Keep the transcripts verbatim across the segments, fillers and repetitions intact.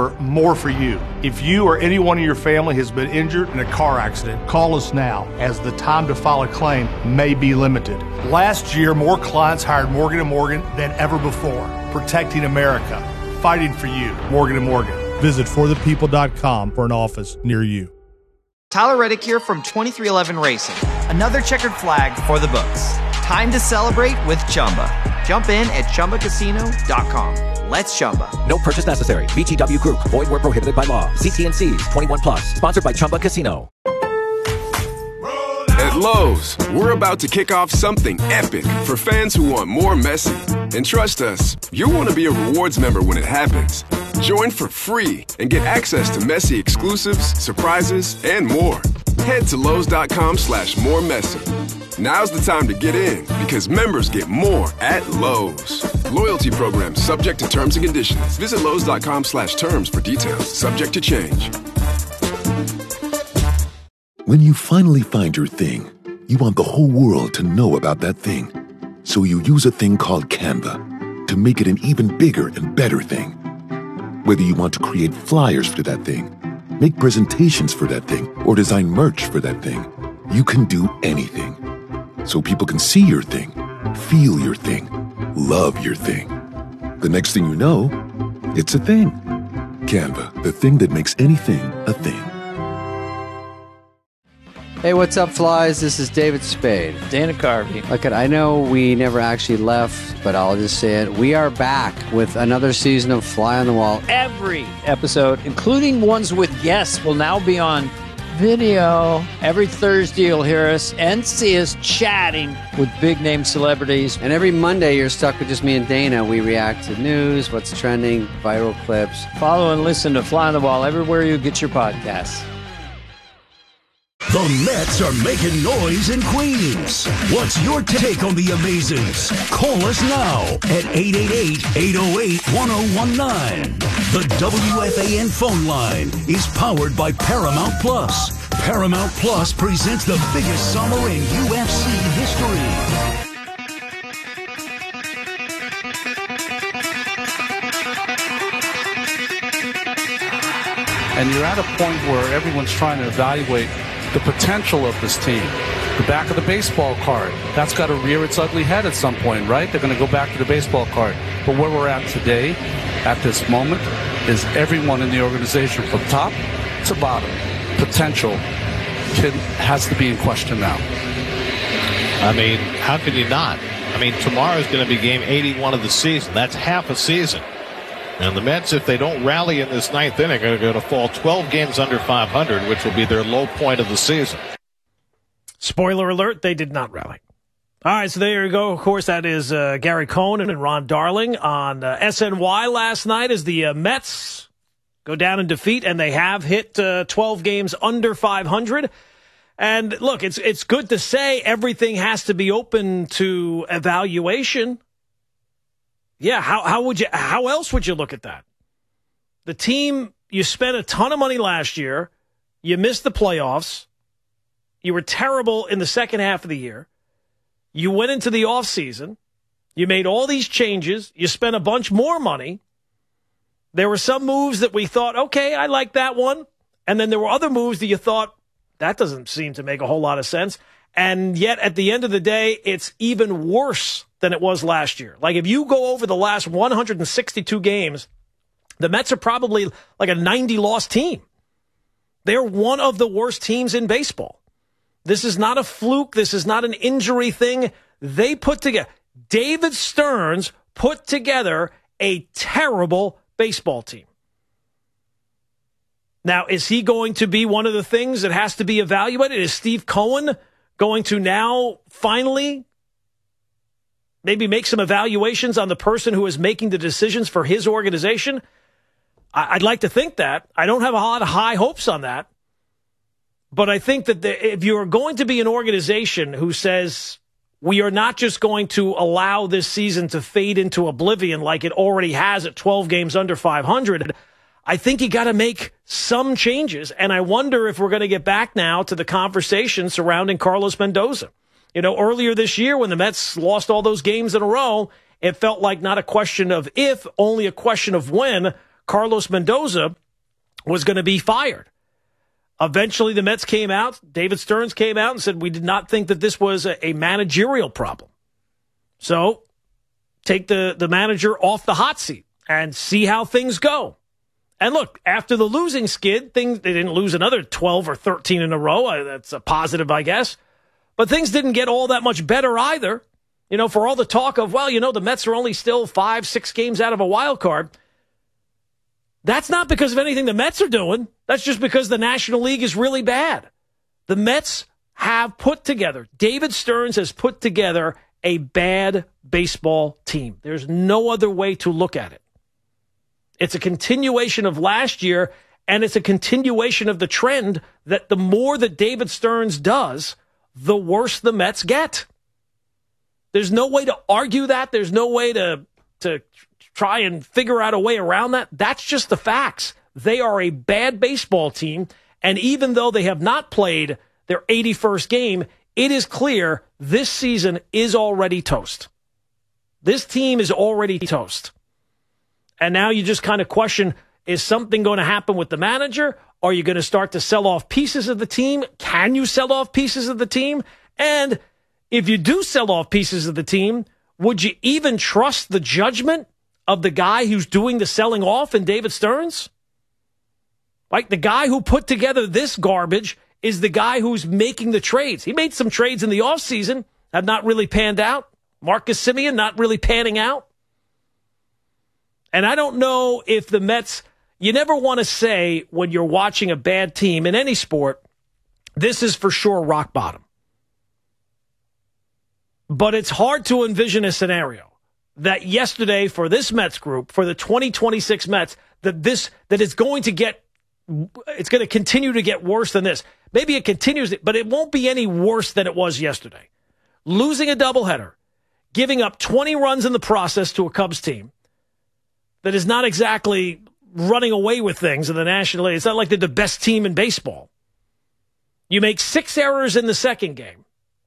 offer more for you. If you or anyone in your family has been injured in a car accident, call us now, as the time to file a claim may be limited. Last year, more clients hired Morgan and Morgan than ever before, protecting America, fighting for you. Morgan and Morgan. Visit for the people dot com for an office near you. Tyler Reddick here from twenty-three eleven Racing. Another checkered flag for the books. Time to celebrate with Chumba. Jump in at Chumba Casino dot com. Let's Chumba. No purchase necessary. V G W Group. Void where prohibited by law. See T and C's. twenty-one plus. Sponsored by Chumba Casino. At Lowe's, we're about to kick off something epic for fans who want more Messi. And trust us, you'll want to be a rewards member when it happens. Join for free and get access to Messi exclusives, surprises, and more. Head to Lowe's.com slash more Messi. Now's the time to get in because members get more at Lowe's. Loyalty program subject to terms and conditions. Visit Lowe's.com slash terms for details. Subject to change. When you finally find your thing, you want the whole world to know about that thing. So you use a thing called Canva to make it an even bigger and better thing. Whether you want to create flyers for that thing, make presentations for that thing, or design merch for that thing, you can do anything. So people can see your thing, feel your thing, love your thing. The next thing you know, it's a thing. Canva, the thing that makes anything a thing. Hey, what's up, flies? This is David Spade. Dana Carvey. Look, I know we never actually left, but I'll just say it. We are back with another season of Fly on the Wall. Every episode, including ones with guests, will now be on video. Every Thursday, you'll hear us and see us chatting with big-name celebrities. And every Monday, you're stuck with just me and Dana. We react to news, what's trending, viral clips. Follow and listen to Fly on the Wall everywhere you get your podcasts. The Mets are making noise in Queens. What's your take on the Amazings? Call us now at eight eight eight, eight oh eight, one oh one nine. The W F A N phone line is powered by Paramount Plus. Paramount Plus presents the biggest summer in U F C history. And you're at a point where everyone's trying to evaluate the potential of this team. The back of the baseball card, that's got to rear its ugly head at some point, right? They're going to go back to the baseball card. But where we're at today, at this moment, is everyone in the organization from top to bottom, potential can, has to be in question now. I mean, how can you not? I mean, tomorrow's going to be game eighty-one of the season. That's half a season. And the Mets, if they don't rally in this ninth inning, are going to fall twelve games under five hundred, which will be their low point of the season. Spoiler alert, they did not rally. All right, so there you go. Of course, that is uh, Gary Cohen and Ron Darling on uh, S N Y last night as the uh, Mets go down in defeat, and they have hit uh, twelve games under five hundred. And look, it's it's good to say everything has to be open to evaluation. Yeah, how how would you how else would you look at that? The team, you spent a ton of money last year. You missed the playoffs. You were terrible in the second half of the year. You went into the offseason. You made all these changes. You spent a bunch more money. There were some moves that we thought, okay, I like that one. And then there were other moves that you thought, that doesn't seem to make a whole lot of sense. And yet, at the end of the day, it's even worse than it was last year. Like, if you go over the last one hundred sixty-two games, the Mets are probably like a ninety-loss team. They're one of the worst teams in baseball. This is not a fluke. This is not an injury thing. They put together, David Stearns put together a terrible baseball team. Now, is he going to be one of the things that has to be evaluated? Is Steve Cohen going to now finally maybe make some evaluations on the person who is making the decisions for his organization? I'd like to think that. I don't have a lot of high hopes on that. But I think that the, if you're going to be an organization who says we are not just going to allow this season to fade into oblivion like it already has at twelve games under five hundred, I think you got to make some changes. And I wonder if we're going to get back now to the conversation surrounding Carlos Mendoza. You know, earlier this year when the Mets lost all those games in a row, it felt like not a question of if, only a question of when Carlos Mendoza was going to be fired. Eventually, the Mets came out. David Stearns came out and said, we did not think that this was a, a managerial problem. So take the, the manager off the hot seat and see how things go. And look, after the losing skid, things they didn't lose another twelve or thirteen in a row. Uh, that's a positive, I guess. But things didn't get all that much better either. You know, for all the talk of, well, you know, the Mets are only still five, six games out of a wild card. That's not because of anything the Mets are doing. That's just because the National League is really bad. The Mets have put together, David Stearns has put together a bad baseball team. There's no other way to look at it. It's a continuation of last year, and it's a continuation of the trend that the more that David Stearns does, the worse the Mets get. There's no way to argue that. There's no way to, to try and figure out a way around that. That's just the facts. They are a bad baseball team, and even though they have not played their eighty-first game, it is clear this season is already toast. This team is already toast. And now you just kind of question, is something going to happen with the manager? Are you going to start to sell off pieces of the team? Can you sell off pieces of the team? And if you do sell off pieces of the team, would you even trust the judgment of the guy who's doing the selling off in David Stearns? Like, the guy who put together this garbage is the guy who's making the trades. He made some trades in the offseason, have not really panned out. Marcus Semien not really panning out. And I don't know if the Mets, you never want to say when you're watching a bad team in any sport, this is for sure rock bottom. But it's hard to envision a scenario that yesterday for this Mets group, for the twenty twenty-six Mets, that this that it's going to get, it's going to continue to get worse than this. Maybe it continues, but it won't be any worse than it was yesterday. Losing a doubleheader, giving up twenty runs in the process to a Cubs team that is not exactly running away with things in the National League. It's not like they're the best team in baseball. You make six errors in the second game.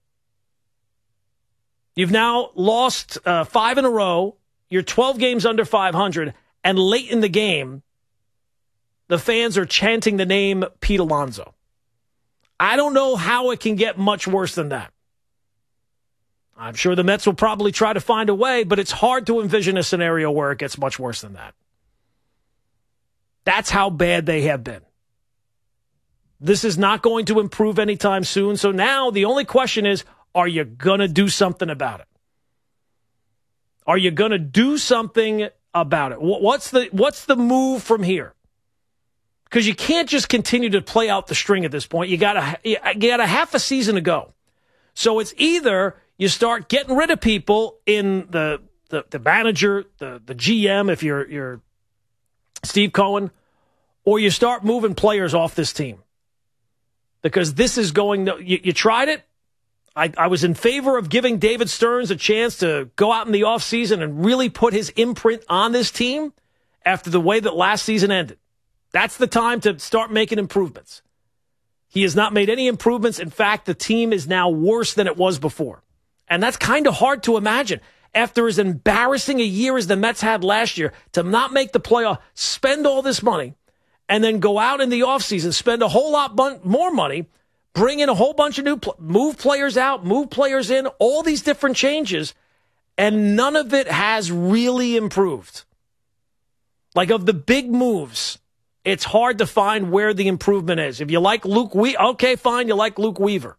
You've now lost uh, five in a row. You're twelve games under five hundred. And late in the game, the fans are chanting the name Pete Alonso. I don't know how it can get much worse than that. I'm sure the Mets will probably try to find a way, but it's hard to envision a scenario where it gets much worse than that. That's how bad they have been. This is not going to improve anytime soon. So now the only question is, are you going to do something about it? Are you going to do something about it? What's the, what's the move from here? Because you can't just continue to play out the string at this point. You got a, you got a half a season to go. So it's either you start getting rid of people in the the, the manager, the, the G M, if you're you're Steve Cohen, or you start moving players off this team. Because this is going to, you, you tried it. I, I was in favor of giving David Stearns a chance to go out in the offseason and really put his imprint on this team after the way that last season ended. That's the time to start making improvements. He has not made any improvements. In fact, the team is now worse than it was before. And that's kind of hard to imagine. After as embarrassing a year as the Mets had last year, to not make the playoff, spend all this money, and then go out in the offseason, spend a whole lot bun- more money, bring in a whole bunch of new, pl- move players out, move players in, all these different changes, and none of it has really improved. Like, of the big moves, it's hard to find where the improvement is. If you like Luke Weaver, okay, fine, you like Luke Weaver.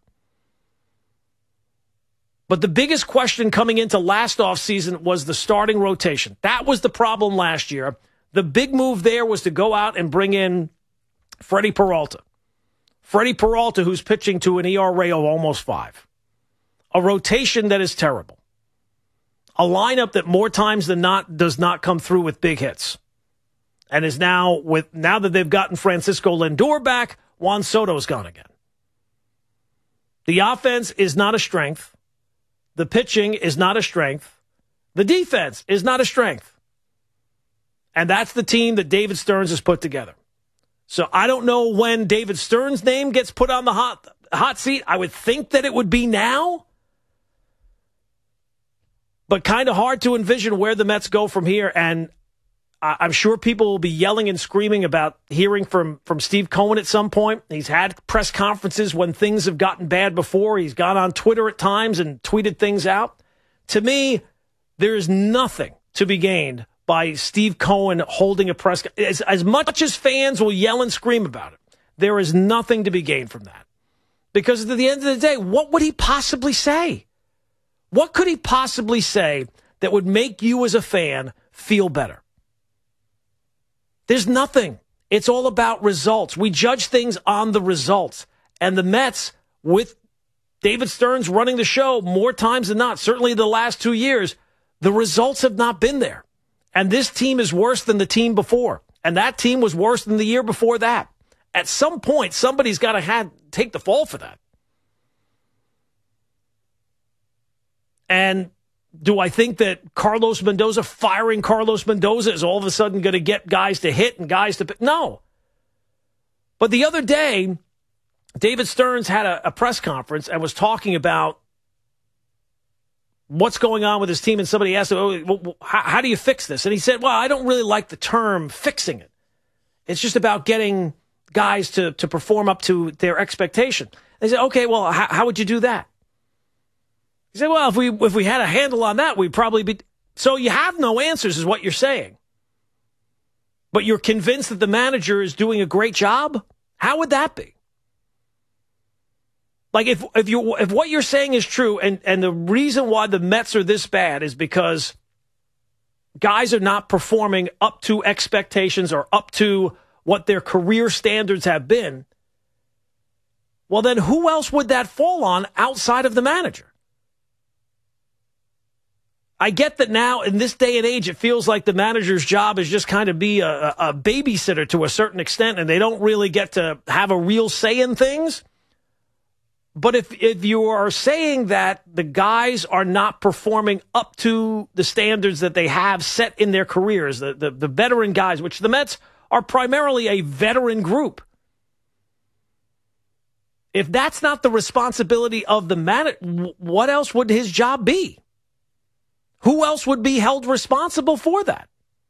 But the biggest question coming into last offseason was the starting rotation. That was the problem last year. The big move there was to go out and bring in Freddie Peralta. Freddie Peralta, who's pitching to an E R A of almost five. A rotation that is terrible. A lineup that more times than not does not come through with big hits. And is now, with now that they've gotten Francisco Lindor back, Juan Soto's gone again. The offense is not a strength. The pitching is not a strength. The defense is not a strength. And that's the team that David Stearns has put together. So I don't know when David Stearns' name gets put on the hot, hot seat. I would think that it would be now. But kind of hard to envision where the Mets go from here. And I'm sure people will be yelling and screaming about hearing from, from Steve Cohen at some point. He's had press conferences when things have gotten bad before. He's gone on Twitter at times and tweeted things out. To me, there is nothing to be gained by Steve Cohen holding a press conference. As, as much as fans will yell and scream about it, there is nothing to be gained from that. Because at the end of the day, what would he possibly say? What could he possibly say that would make you as a fan feel better? There's nothing. It's all about results. We judge things on the results. And the Mets, with David Stearns running the show more times than not, certainly the last two years, the results have not been there. And this team is worse than the team before. And that team was worse than the year before that. At some point, somebody's got to have, take the fall for that. And do I think that Carlos Mendoza, firing Carlos Mendoza, is all of a sudden going to get guys to hit and guys to pick? No. But the other day, David Stearns had a, a press conference and was talking about what's going on with his team. And somebody asked him, oh, well, how, how do you fix this? And he said, well, I don't really like the term fixing it. It's just about getting guys to, to perform up to their expectation. They said, okay, well, how, how would you do that? He said, well, if we if we had a handle on that, we'd probably be... So you have no answers is what you're saying. But you're convinced that the manager is doing a great job? How would that be? Like, if if you if what you're saying is true, and, and the reason why the Mets are this bad is because guys are not performing up to expectations or up to what their career standards have been, well, then who else would that fall on outside of the manager? I get that now, in this day and age, it feels like the manager's job is just kind of be a, a babysitter to a certain extent, and they don't really get to have a real say in things. But if, if you are saying that the guys are not performing up to the standards that they have set in their careers, the, the, the veteran guys, which the Mets are primarily a veteran group, if that's not the responsibility of the manager, what else would his job be? Who else would be held responsible for that?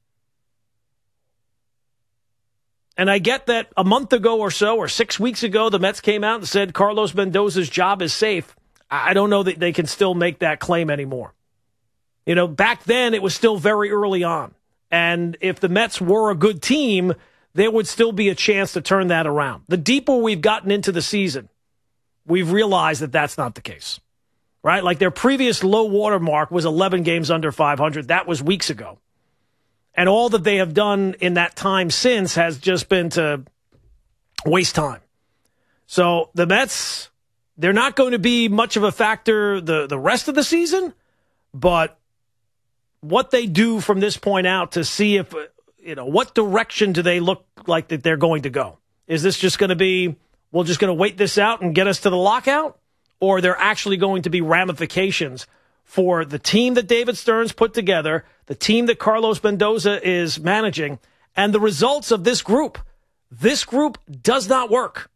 And I get that a month ago or so, or six weeks ago, the Mets came out and said Carlos Mendoza's job is safe. I don't know that they can still make that claim anymore. You know, back then it was still very early on. And if the Mets were a good team, there would still be a chance to turn that around. The deeper we've gotten into the season, we've realized that that's not the case. Right? Like their previous low water mark was eleven games under five hundred. That was weeks ago. And all that they have done in that time since has just been to waste time. So the Mets, they're not going to be much of a factor the, the rest of the season, but what they do from this point out to see if, you know, what direction do they look like that they're going to go? Is this just going to be, we're just going to wait this out and get us to the lockout? Or are there actually going to be ramifications for the team that David Stearns put together, the team that Carlos Mendoza is managing, and the results of this group? This group does not work.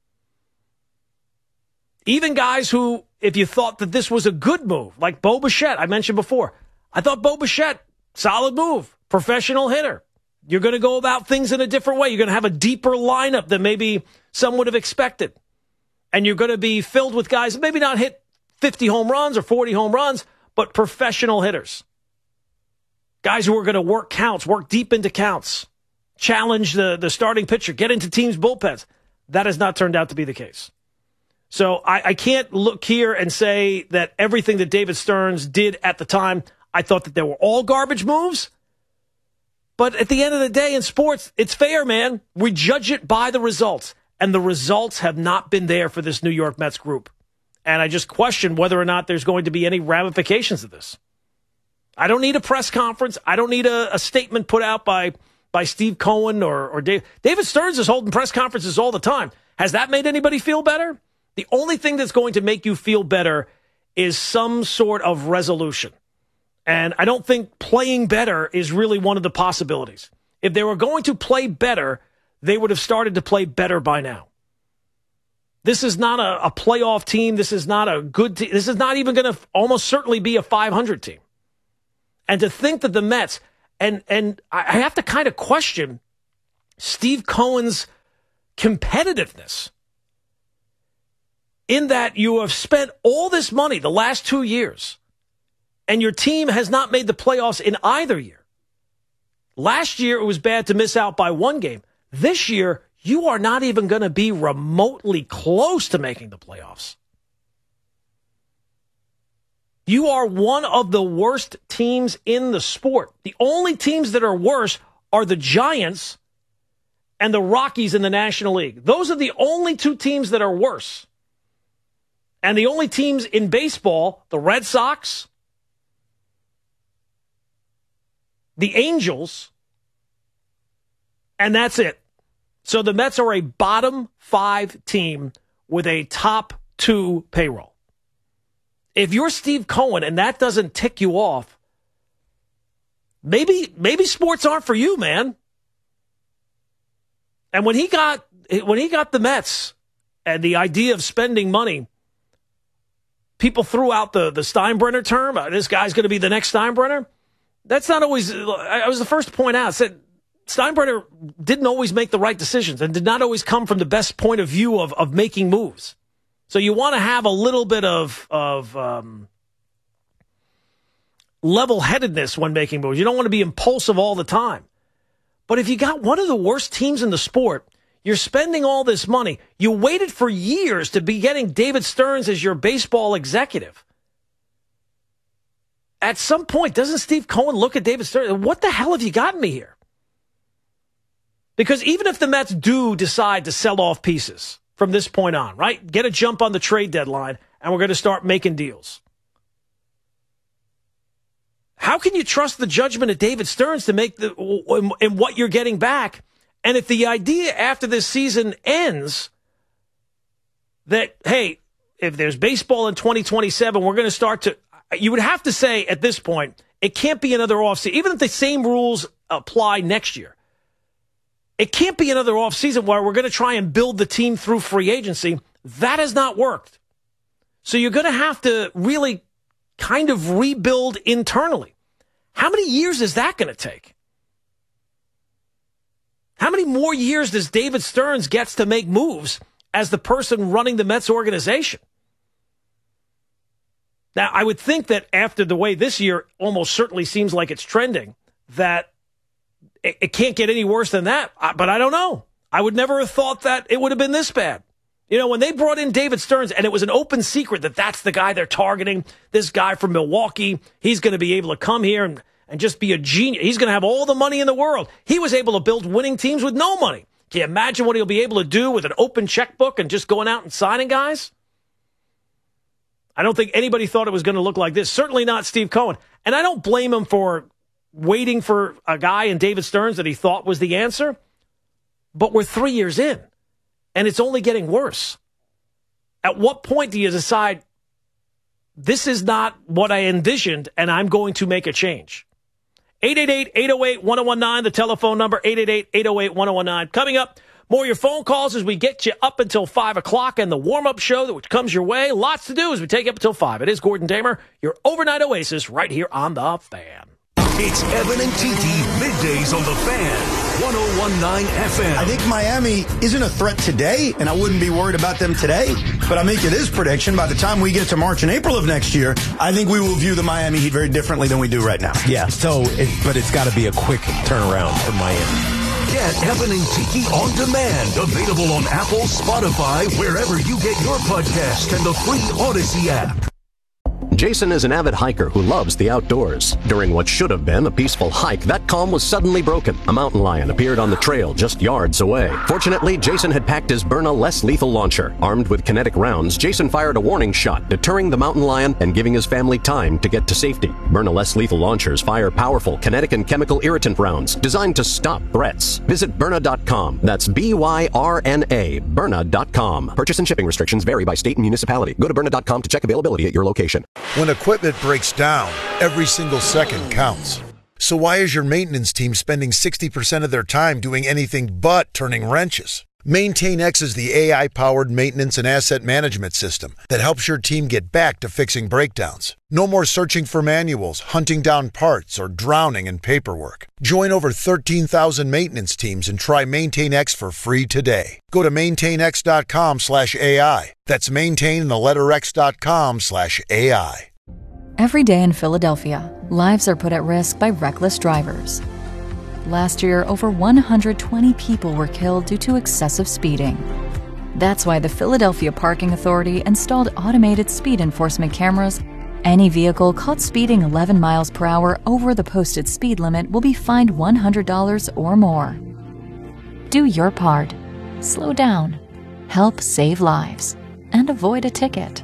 Even guys who, if you thought that this was a good move, like Bo Bichette, I mentioned before, I thought Bo Bichette, solid move, professional hitter. You're going to go about things in a different way. You're going to have a deeper lineup than maybe some would have expected. And you're going to be filled with guys that maybe not hit fifty home runs or forty home runs, but professional hitters. Guys who are going to work counts, work deep into counts, challenge the, the starting pitcher, get into teams' bullpens. That has not turned out to be the case. So I, I can't look here and say that everything that David Stearns did at the time, I thought that they were all garbage moves. But at the end of the day in sports, it's fair, man. We judge it by the results. And the results have not been there for this New York Mets group. And I just question whether or not there's going to be any ramifications of this. I don't need a press conference. I don't need a, a statement put out by, by Steve Cohen or, or Dave. David Stearns is holding press conferences all the time. Has that made anybody feel better? The only thing that's going to make you feel better is some sort of resolution. And I don't think playing better is really one of the possibilities. If they were going to play better, they would have started to play better by now. This is not a, a playoff team. This is not a good team. This is not even going to almost certainly be a five hundred team. And to think that the Mets, And and I have to kind of question Steve Cohen's competitiveness in that you have spent all this money the last two years and your team has not made the playoffs in either year. Last year, it was bad to miss out by one game. This year, you are not even going to be remotely close to making the playoffs. You are one of the worst teams in the sport. The only teams that are worse are the Giants and the Rockies in the National League. Those are the only two teams that are worse. And the only teams in baseball, the Red Sox, the Angels, and that's it. So the Mets are a bottom five team with a top two payroll. If you're Steve Cohen and that doesn't tick you off, maybe maybe sports aren't for you, man. And when he got when he got the Mets and the idea of spending money, people threw out the, the Steinbrenner term. Uh, this guy's going to be the next Steinbrenner. That's not always, I was the first to point out, said Steinbrenner didn't always make the right decisions and did not always come from the best point of view of, of making moves. So you want to have a little bit of, of um, level-headedness when making moves. You don't want to be impulsive all the time. But if you got one of the worst teams in the sport, you're spending all this money. You waited for years to be getting David Stearns as your baseball executive. At some point, doesn't Steve Cohen look at David Stearns? What the hell have you gotten me here? Because even if the Mets do decide to sell off pieces from this point on, right? Get a jump on the trade deadline, and we're going to start making deals. How can you trust the judgment of David Stearns to make the in, in what you're getting back? And if the idea after this season ends that, hey, if there's baseball in twenty twenty-seven, we're going to start to, you would have to say at this point, it can't be another offseason. Even if the same rules apply next year, it can't be another offseason where we're going to try and build the team through free agency. That has not worked. So you're going to have to really kind of rebuild internally. How many years is that going to take? How many more years does David Stearns gets to make moves as the person running the Mets organization? Now, I would think that after the way this year almost certainly seems like it's trending, that it, it can't get any worse than that. But I don't know. I would never have thought that it would have been this bad. You know, when they brought in David Stearns, and it was an open secret that that's the guy they're targeting, this guy from Milwaukee, he's going to be able to come here and, and just be a genius. He's going to have all the money in the world. He was able to build winning teams with no money. Can you imagine what he'll be able to do with an open checkbook and just going out and signing guys? I don't think anybody thought it was going to look like this. Certainly not Steve Cohen. And I don't blame him for waiting for a guy in David Stearns that he thought was the answer. But we're three years in, and it's only getting worse. At what point do you decide, this is not what I envisioned, and I'm going to make a change? eight eight eight, eight oh eight, one oh one nine, the telephone number, eight eight eight, eight oh eight, one oh one nine. Coming up, more of your phone calls as we get you up until five o'clock and the warm-up show which comes your way. Lots to do as we take you up until five. It is Gordon Damer, your overnight oasis right here on The Fan. It's Evan and Titi, middays on The Fan, one oh one point nine F M. I think Miami isn't a threat today, and I wouldn't be worried about them today. But I'll make you this prediction. By the time we get to March and April of next year, I think we will view the Miami Heat very differently than we do right now. Yeah, so, it, but it's got to be a quick turnaround for Miami. Get Evan and Tiki on demand. Available on Apple, Spotify, wherever you get your podcast, and the free Odyssey app. Jason is an avid hiker who loves the outdoors. During what should have been a peaceful hike, that calm was suddenly broken. A mountain lion appeared on the trail just yards away. Fortunately, Jason had packed his Byrna less lethal launcher. Armed with kinetic rounds, Jason fired a warning shot, deterring the mountain lion and giving his family time to get to safety. Byrna less lethal launchers fire powerful kinetic and chemical irritant rounds designed to stop threats. Visit Byrna dot com. That's B Y R N A, Byrna dot com. Purchase and shipping restrictions vary by state and municipality. Go to Byrna dot com to check availability at your location. When equipment breaks down, every single second counts. So why is your maintenance team spending sixty percent of their time doing anything but turning wrenches? MaintainX is the A I-powered maintenance and asset management system that helps your team get back to fixing breakdowns. No more searching for manuals, hunting down parts, or drowning in paperwork. Join over thirteen thousand maintenance teams and try MaintainX for free today. Go to maintainx.com slash AI. That's maintain the letter x.com slash AI. Every day in Philadelphia, lives are put at risk by reckless drivers. Last year, over one hundred twenty people were killed due to excessive speeding. That's why the Philadelphia Parking Authority installed automated speed enforcement cameras. Any vehicle caught speeding eleven miles per hour over the posted speed limit will be fined one hundred dollars or more. Do your part. Slow down. Help save lives. And avoid a ticket.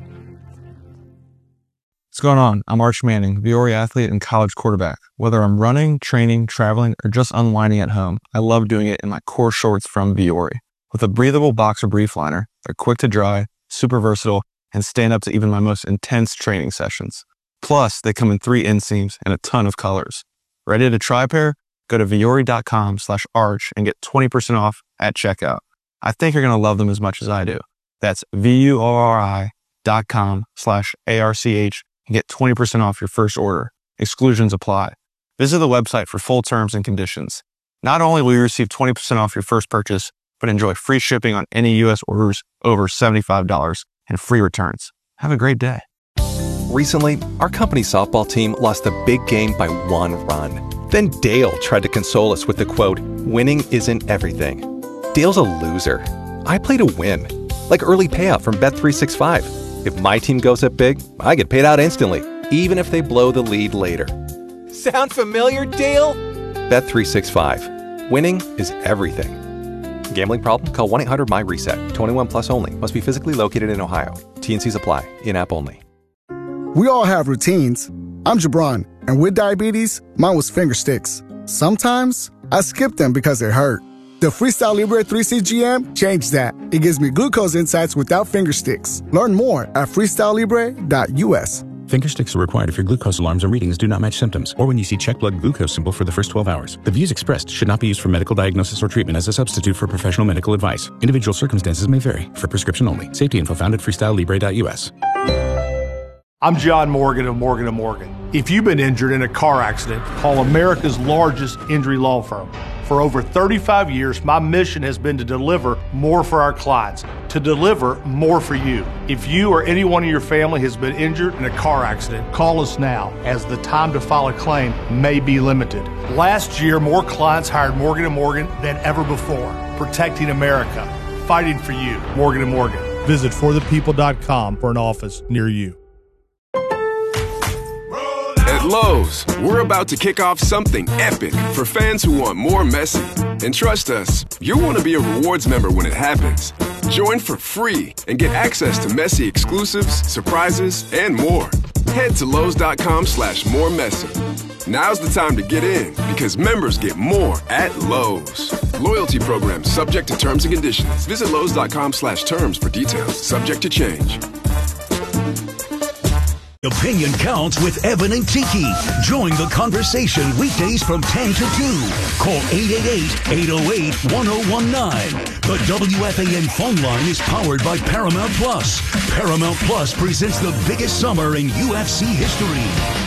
What's going on? I'm Arch Manning, Viore athlete and college quarterback. Whether I'm running, training, traveling, or just unwinding at home, I love doing it in my core shorts from Viore. With a breathable boxer brief liner, they're quick to dry, super versatile, and stand up to even my most intense training sessions. Plus, they come in three inseams and a ton of colors. Ready to try a pair? Go to Viore.com slash arch and get twenty percent off at checkout. I think you're going to love them as much as I do. That's V-U-O-R-I dot com slash A-R-C-H and get twenty percent off your first order. Exclusions apply. Visit the website for full terms and conditions. Not only will you receive twenty percent off your first purchase, but enjoy free shipping on any U S orders over seventy-five dollars and free returns. Have a great day. Recently, our company softball team lost the big game by one run. Then Dale tried to console us with the quote, "Winning isn't everything." Dale's a loser. I play to win. Like early payout from Bet three sixty-five. If my team goes up big, I get paid out instantly, even if they blow the lead later. Sound familiar, Dale? Bet three sixty-five. Winning is everything. Gambling problem? Call one eight hundred M Y reset. twenty-one plus only. Must be physically located in Ohio. T and Cs apply. In-app only. We all have routines. I'm Jabron, and with diabetes, mine was finger sticks. Sometimes I skip them because it hurt. The Freestyle Libre three C G M changed that. It gives me glucose insights without finger sticks. Learn more at freestyle libre dot U S. Finger sticks are required if your glucose alarms or readings do not match symptoms, or when you see check blood glucose symbol for the first twelve hours. The views expressed should not be used for medical diagnosis or treatment as a substitute for professional medical advice. Individual circumstances may vary. For prescription only. Safety info found at freestyle libre dot U S. I'm John Morgan of Morgan and Morgan. If you've been injured in a car accident, call America's largest injury law firm. For over thirty-five years, my mission has been to deliver more for our clients, to deliver more for you. If you or anyone in your family has been injured in a car accident, call us now, as the time to file a claim may be limited. Last year, more clients hired Morgan and Morgan than ever before, protecting America, fighting for you. Morgan and Morgan. Visit for the people dot com for an office near you. At Lowe's, we're about to kick off something epic for fans who want more Messi. And trust us, you'll want to be a rewards member when it happens. Join for free and get access to Messi exclusives, surprises, and more. Head to Lowe's.com slash more Messi. Now's the time to get in, because members get more at Lowe's. Loyalty program subject to terms and conditions. Visit Lowe's.com slash terms for details. Subject to change. Opinion counts with Evan and Tiki. Join the conversation weekdays from ten to two. Call eight eight eight, eight oh eight, one oh one nine. The W F A N phone line is powered by Paramount Plus. Paramount Plus presents the biggest summer in U F C history.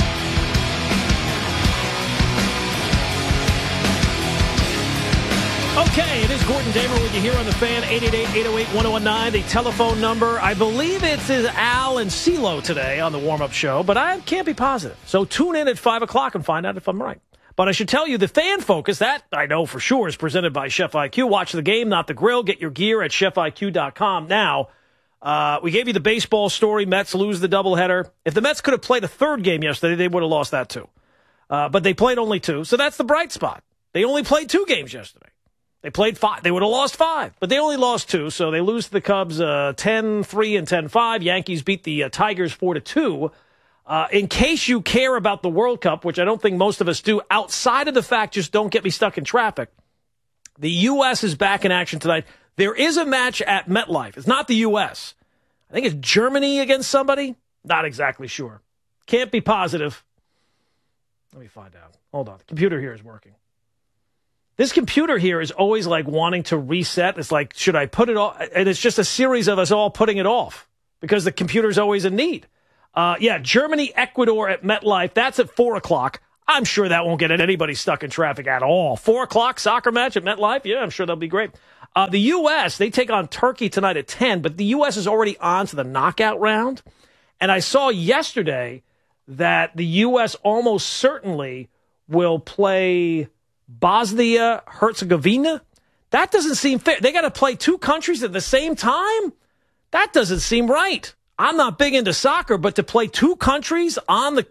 Okay, it is Gordon Damer with you here on the Fan, eight eight eight, eight oh eight, one oh one nine, the telephone number. I believe it's Al and CeeLo today on the warm-up show, but I can't be positive. So tune in at five o'clock and find out if I'm right. But I should tell you, the Fan Focus, that I know for sure, is presented by Chef I Q. Watch the game, not the grill. Get your gear at chef I Q dot com. Now, uh, we gave you the baseball story. Mets lose the doubleheader. If the Mets could have played a third game yesterday, they would have lost that too. Uh, but they played only two, so that's the bright spot. They only played two games yesterday. They played five. They would have lost five, but they only lost two, so they lose to the Cubs uh, ten three and ten five. Yankees beat the uh, Tigers four to two. Uh, in case you care about the World Cup, which I don't think most of us do, outside of the fact, just don't get me stuck in traffic, the U S is back in action tonight. There is a match at MetLife. It's not the U S. I think it's Germany against somebody. Not exactly sure. Can't be positive. Let me find out. Hold on. The computer here is working. This computer here is always like wanting to reset. It's like, should I put it off? And it's just a series of us all putting it off because the computer's always in need. Uh, yeah, Germany, Ecuador at MetLife. That's at four o'clock. I'm sure that won't get anybody stuck in traffic at all. four o'clock soccer match at MetLife. Yeah, I'm sure that'll be great. Uh, the U S, they take on Turkey tonight at ten, but the U S is already on to the knockout round. And I saw yesterday that the U S almost certainly will play Bosnia Herzegovina. That doesn't seem fair. They got to play two countries at the same time? That doesn't seem right. I'm not big into soccer, but to play two countries on the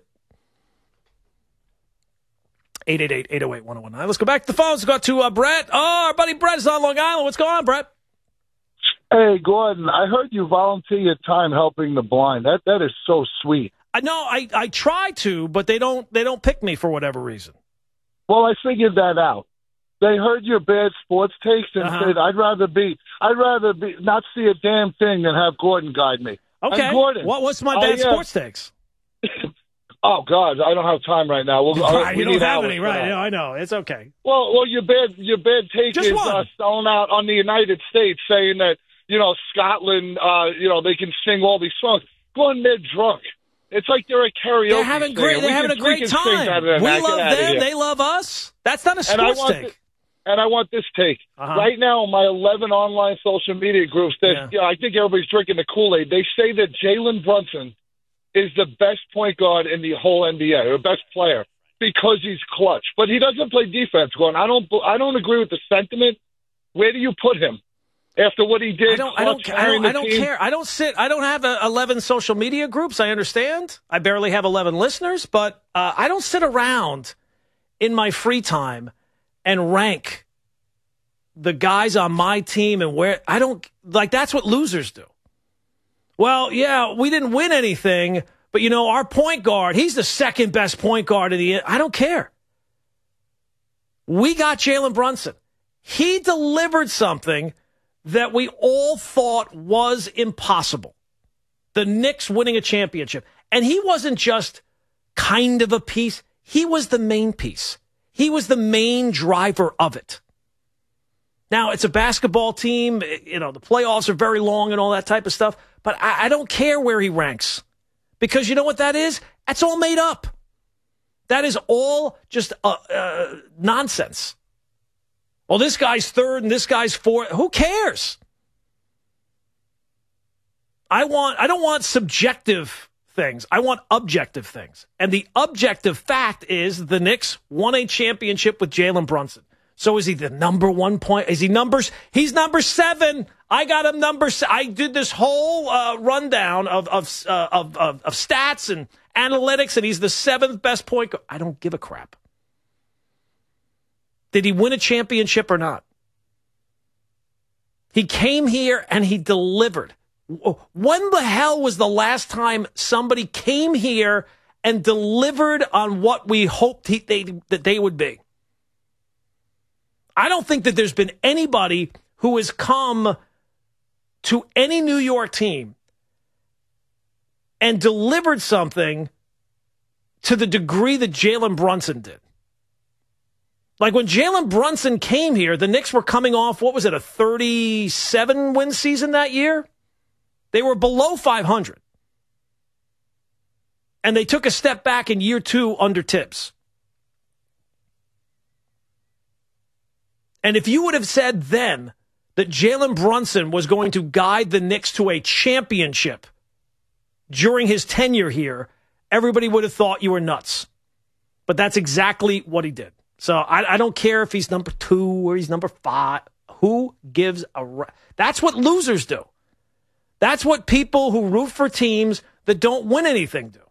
eight eight eight, eight oh eight, one oh one nine. Let's go back to the phones. Let's go to uh, Brett. Oh, our buddy Brett is on Long Island. What's going on, Brett? Hey, Gordon, I heard you volunteer your time helping the blind. That That is so sweet. I know. I, I try to, but they don't they don't pick me for whatever reason. Well, I figured that out. They heard your bad sports takes and Uh-huh. said, "I'd rather be, I'd rather be not see a damn thing than have Gordon guide me." Okay. And Gordon, What, what's my bad I, uh, sports takes? Oh God, I don't have time right now. We'll, uh, Right, we you don't need have hours any, for right? that. No, I know. It's okay. Well, well, your bad, your bad take Just is one. uh, selling out on the United States, saying that you know Scotland, uh, you know they can sing all these songs. Gordon, they're drunk. It's like they're a karaoke. They're having singer. great. We They're having can- a great we can sing time. better than We that. Get love outta them. here. They love us. That's not a And I sports want take. thi- and I want this take. Uh-huh. Right now, in my eleven online social media groups, that Yeah. you know, I think everybody's drinking the Kool-Aid. They say that Jalen Brunson is the best point guard in the whole N B A, or best player, because he's clutch. But he doesn't play defense, Gordon. I don't. I don't agree with the sentiment. Where do you put him after what he did? I don't. I don't. clutch I don't, carrying I the don't team? care. I don't sit. I don't have uh, eleven social media groups. I understand. I barely have eleven listeners, but uh, I don't sit around in my free time and rank the guys on my team and where I don't like. That's what losers do. Well, yeah, we didn't win anything, but you know, our point guard, he's the second best point guard in the. I don't care. We got Jalen Brunson. He delivered something that we all thought was impossible. The Knicks winning a championship. And he wasn't just kind of a piece. He was the main piece. He was the main driver of it. Now, it's a basketball team. You know, the playoffs are very long and all that type of stuff. But I, I don't care where he ranks. Because you know what that is? That's all made up. That is all just uh, uh, nonsense. Well, this guy's third and this guy's fourth. Who cares? I want. I don't want subjective things. I want objective things. And the objective fact is the Knicks won a championship with Jalen Brunson. So is he the number one point? Is he numbers? He's number seven. I got him number. Se- I did this whole uh, rundown of of, uh, of of of stats and analytics, and he's the seventh best point guard. I don't give a crap. Did he win a championship or not? He came here and he delivered. When the hell was the last time somebody came here and delivered on what we hoped he, they, that they would be? I don't think that there's been anybody who has come to any New York team and delivered something to the degree that Jalen Brunson did. Like when Jalen Brunson came here, the Knicks were coming off, what was it, a thirty-seven win season that year? They were below five hundred. And they took a step back in year two under Tibbs. And if you would have said then that Jalen Brunson was going to guide the Knicks to a championship during his tenure here, everybody would have thought you were nuts. But that's exactly what he did. So I, I don't care if he's number two or he's number five. Who gives a... Ra- That's what losers do. That's what people who root for teams that don't win anything do.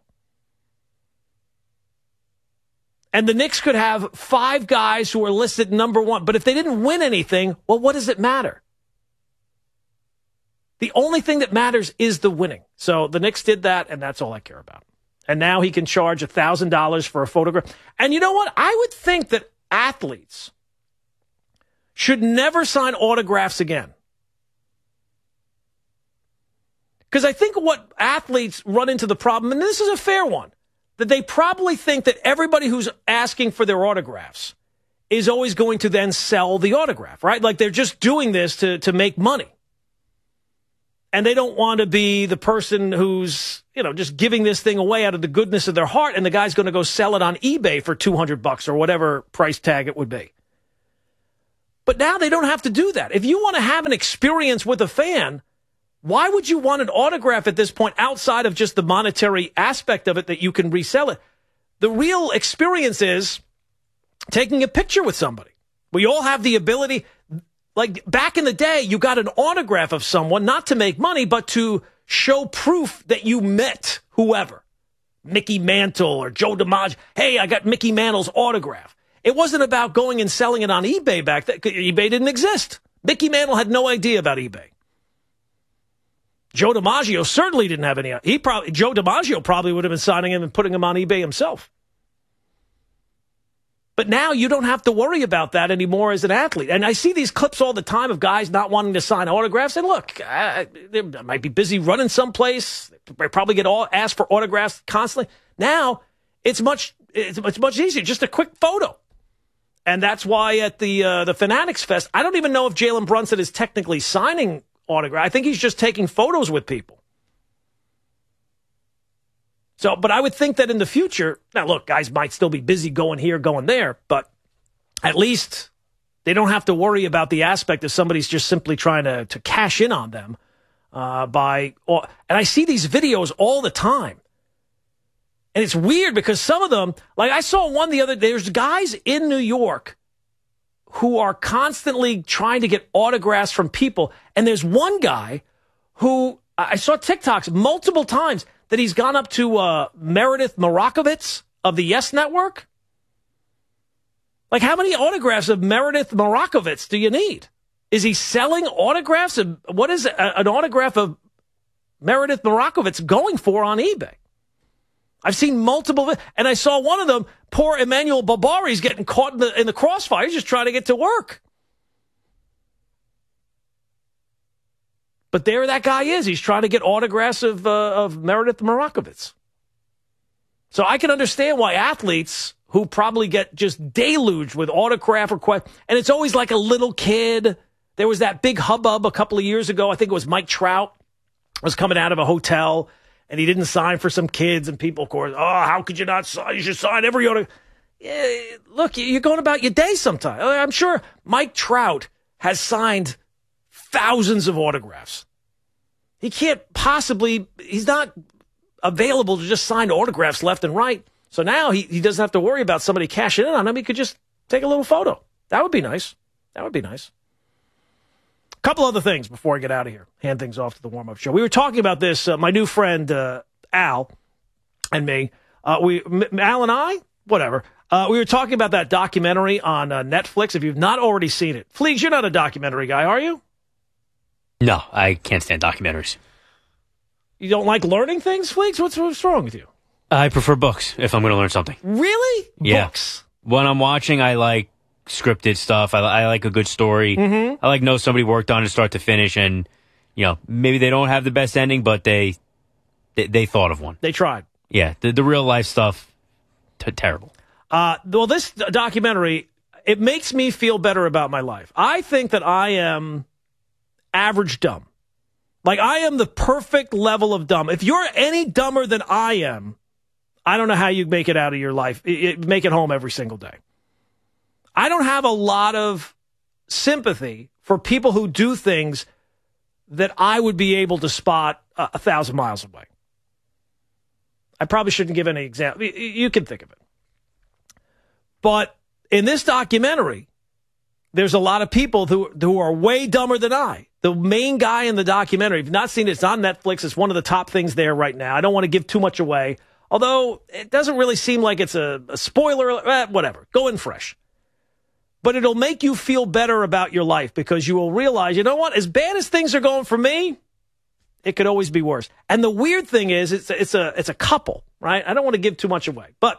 And the Knicks could have five guys who are listed number one. But if they didn't win anything, well, what does it matter? The only thing that matters is the winning. So the Knicks did that, and that's all I care about. And now he can charge one thousand dollars for a photograph. And you know what? I would think that athletes should never sign autographs again. Because I think what athletes run into the problem, and this is a fair one, that they probably think that everybody who's asking for their autographs is always going to then sell the autograph, right? Like they're just doing this to, to make money. And they don't want to be the person who's, you know, just giving this thing away out of the goodness of their heart, and the guy's going to go sell it on eBay for two hundred bucks or whatever price tag it would be. But now they don't have to do that. If you want to have an experience with a fan, why would you want an autograph at this point outside of just the monetary aspect of it that you can resell it? The real experience is taking a picture with somebody. We all have the ability. Like back in the day, you got an autograph of someone, not to make money, but to show proof that you met whoever. Mickey Mantle or Joe DiMaggio. Hey, I got Mickey Mantle's autograph. It wasn't about going and selling it on eBay back then. eBay didn't exist. Mickey Mantle had no idea about eBay. Joe DiMaggio certainly didn't have any. He probably Joe DiMaggio probably would have been signing him and putting him on eBay himself. But now you don't have to worry about that anymore as an athlete. And I see these clips all the time of guys not wanting to sign autographs. And look, uh, they might be busy running someplace. They probably get all asked for autographs constantly. Now it's much it's, it's much easier. Just a quick photo. And that's why at the uh, the Fanatics Fest, I don't even know if Jalen Brunson is technically signing autograph. I think he's just taking photos with people. So, but I would think that in the future, now look, guys might still be busy going here, going there, but at least they don't have to worry about the aspect of somebody's just simply trying to, to cash in on them uh, by, or, and I see these videos all the time. And it's weird because some of them, like I saw one the other day, there's guys in New York who are constantly trying to get autographs from people. And there's one guy who I saw TikToks multiple times that he's gone up to uh, Meredith Marakovitz of the Yes Network. Like, how many autographs of Meredith Marakovitz do you need? Is he selling autographs? Of, what is a, an autograph of Meredith Marakovitz going for on eBay? I've seen multiple, and I saw one of them, poor Emmanuel Barbari's getting caught in the, in the crossfire. He's just trying to get to work. But there that guy is. He's trying to get autographs of, uh, of Meredith Marakovitz. So I can understand why athletes who probably get just deluged with autograph requests, and it's always like a little kid. There was that big hubbub a couple of years ago. I think it was Mike Trout was coming out of a hotel, and he didn't sign for some kids, and people, of course, oh, how could you not sign? You should sign every autograph. Yeah, look, you're going about your day sometime. I'm sure Mike Trout has signed thousands of autographs. He can't possibly, he's not available to just sign autographs left and right. So now he, he doesn't have to worry about somebody cashing in on him. He could just take a little photo. That would be nice. That would be nice. A couple other things before I get out of here. Hand things off to the warm-up show. We were talking about this, uh, my new friend uh, Al and me. Uh, we, M- Al and I, whatever. Uh, we were talking about that documentary on uh, Netflix. If you've not already seen it. Fleegs, you're not a documentary guy, are you? No, I can't stand documentaries. You don't like learning things, Fleegs? What's, what's wrong with you? I prefer books if I'm going to learn something. Really? Yeah. Books? When I'm watching, I like scripted stuff. I, I like a good story. Mm-hmm. I like know somebody worked on it start to finish, and you know maybe they don't have the best ending, but they they, they thought of one. They tried. Yeah, the, the real life stuff, t- terrible. Uh, well, this documentary, it makes me feel better about my life. I think that I am average dumb. Like, I am the perfect level of dumb. If you're any dumber than I am, I don't know how you make it out of your life, it, it, make it home every single day. I don't have a lot of sympathy for people who do things that I would be able to spot a, a thousand miles away. I probably shouldn't give any example. You, you can think of it. But in this documentary, there's a lot of people who, who are way dumber than I. The main guy in the documentary, if you've not seen it, it's on Netflix. It's one of the top things there right now. I don't want to give too much away, although it doesn't really seem like it's a, a spoiler. Eh, whatever. Go in fresh. But it'll make you feel better about your life because you will realize, you know what? As bad as things are going for me, it could always be worse. And the weird thing is, it's a, it's a, it's a couple, right? I don't want to give too much away, but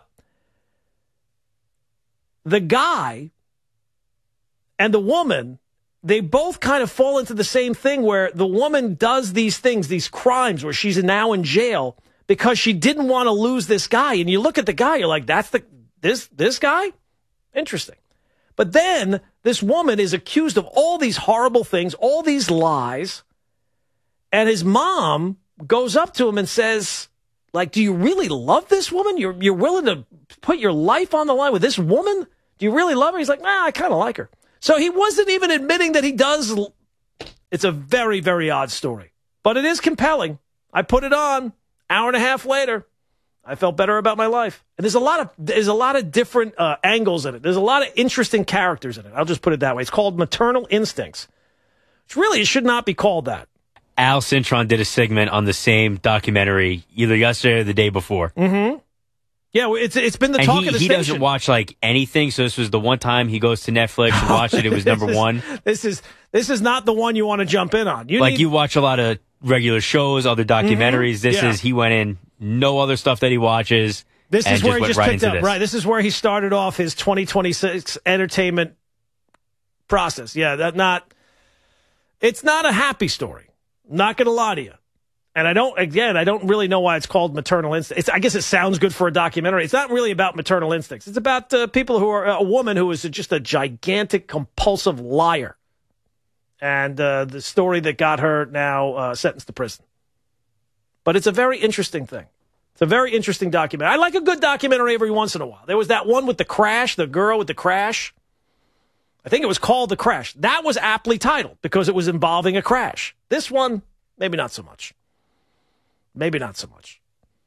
the guy and the woman, they both kind of fall into the same thing where the woman does these things, these crimes where she's now in jail because she didn't want to lose this guy. And you look at the guy, you're like, that's the, this, this guy? Interesting. But then this woman is accused of all these horrible things, all these lies. And his mom goes up to him and says, like, do you really love this woman? You're, you're willing to put your life on the line with this woman? Do you really love her? He's like, nah, I kind of like her. So he wasn't even admitting that he does. It's a very, very odd story. But it is compelling. I put it on. Hour and a half later, I felt better about my life. And there's a lot of there's a lot of different uh, angles in it. There's a lot of interesting characters in it. I'll just put it that way. It's called Maternal Instincts. Which really, it should not be called that. Al Cintron did a segment on the same documentary either yesterday or the day before. Mm-hmm. Yeah, it's it's been the and talk he, of the he station. doesn't watch like anything, so this was the one time he goes to Netflix and watched it. It was number this is, one. This is this is not the one you want to jump in on. You like need, you watch a lot of regular shows, other documentaries. Mm-hmm. This Yeah. is he went in, no other stuff that he watches. This and is where he went just right picked into up. this. Right, this is where he started off his twenty twenty-six entertainment process. Yeah, that not. It's not a happy story. Not going to lie to you. And I don't, again, I don't really know why it's called Maternal Instincts. It's, I guess it sounds good for a documentary. It's not really about maternal instincts. It's about uh, people who are, a woman who is just a gigantic, compulsive liar. And uh, the story that got her now uh, sentenced to prison. But it's a very interesting thing. It's a very interesting documentary. I like a good documentary every once in a while. There was that one with the crash, the girl with the crash. I think it was called The Crash. That was aptly titled because it was involving a crash. This one, maybe not so much. Maybe not so much.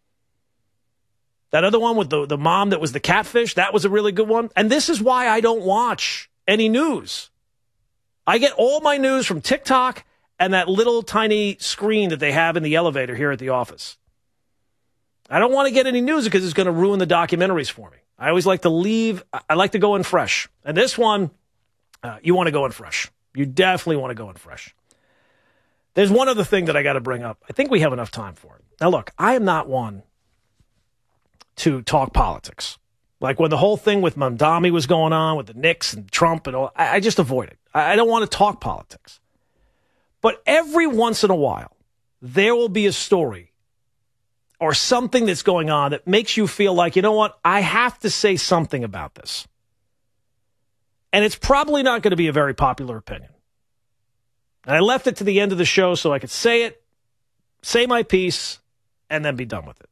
That other one with the, the mom that was the catfish, that was a really good one. And this is why I don't watch any news. I get all my news from TikTok and that little tiny screen that they have in the elevator here at the office. I don't want to get any news because it's going to ruin the documentaries for me. I always like to leave. I like to go in fresh. And this one, uh, you want to go in fresh. You definitely want to go in fresh. There's one other thing that I got to bring up. I think we have enough time for it. Now, look, I am not one to talk politics. Like when the whole thing with Mamdani was going on with the Knicks and Trump and all, I, I just avoid it. I, I don't want to talk politics. But every once in a while, there will be a story or something that's going on that makes you feel like, you know what, I have to say something about this. And it's probably not going to be a very popular opinion. And I left it to the end of the show so I could say it, say my piece, and then be done with it.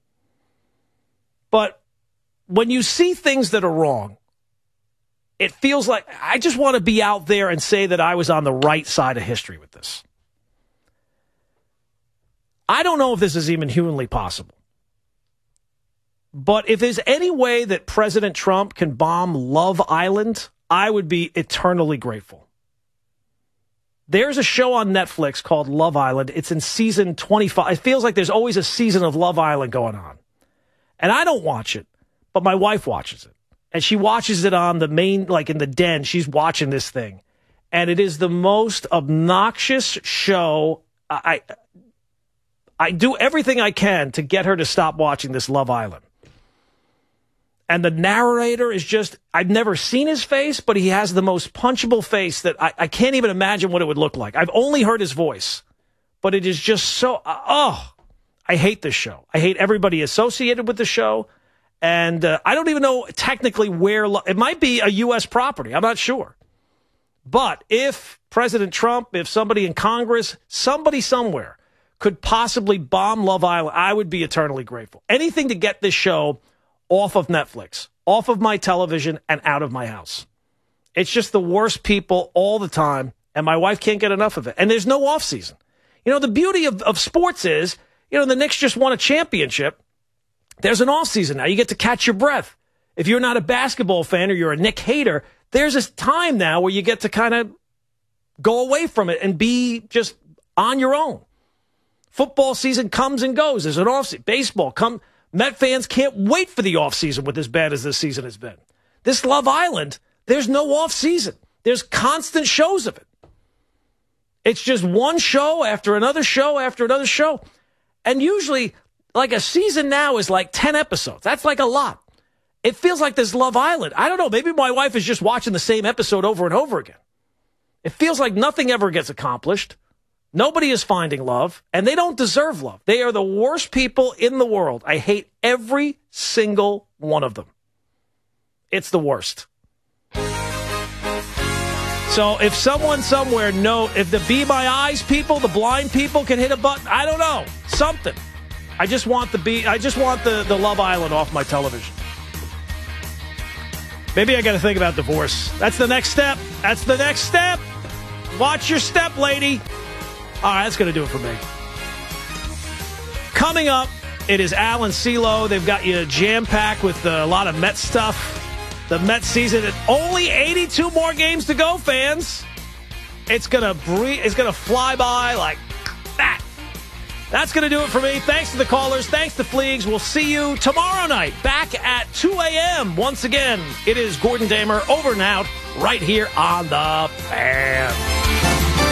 But when you see things that are wrong, it feels like I just want to be out there and say that I was on the right side of history with this. I don't know if this is even humanly possible. But if there's any way that President Trump can bomb Love Island, I would be eternally grateful. There's a show on Netflix called Love Island. It's in season twenty-five. It feels like there's always a season of Love Island going on. And I don't watch it, but my wife watches it. And she watches it on the main, like in the den. She's watching this thing. And it is the most obnoxious show. I, I do everything I can to get her to stop watching this Love Island. And the narrator is just, I've never seen his face, but he has the most punchable face that I, I can't even imagine what it would look like. I've only heard his voice, but it is just so, uh, oh, I hate this show. I hate everybody associated with the show. And uh, I don't even know technically where, lo- it might be a U S property. I'm not sure. But if President Trump, if somebody in Congress, somebody somewhere could possibly bomb Love Island, I would be eternally grateful. Anything to get this show off of Netflix, off of my television, and out of my house. It's just the worst people all the time, and my wife can't get enough of it. And there's no off season. You know, the beauty of, of sports is, you know, the Knicks just won a championship. There's an off season now. You get to catch your breath. If you're not a basketball fan or you're a Knick hater, there's this time now where you get to kind of go away from it and be just on your own. Football season comes and goes. There's an off season. Baseball come. Met fans can't wait for the offseason with as bad as this season has been. This Love Island, there's no offseason. There's constant shows of it. It's just one show after another show after another show. And usually, like a season now is like ten episodes. That's like a lot. It feels like this Love Island. I don't know. Maybe my wife is just watching the same episode over and over again. It feels like nothing ever gets accomplished. Nobody is finding love, and they don't deserve love. They are the worst people in the world. I hate every single one of them. It's the worst. So if someone somewhere know, if the Be My Eyes people, the blind people can hit a button, I don't know, something. I just want the Be, I just want the, the Love Island off my television. Maybe I got to think about divorce. That's the next step. That's the next step. Watch your step, lady. All right, that's going to do it for me. Coming up, it is Alan CeeLo. They've got you jam-packed with a lot of Mets stuff. The Mets season, only eighty-two more games to go, fans. It's gonna breathe, it's gonna fly by like that. That's gonna do it for me. Thanks to the callers. Thanks to Fleegs. We'll see you tomorrow night back at two a.m. Once again, it is Gordon Damer over and out right here on The Fan.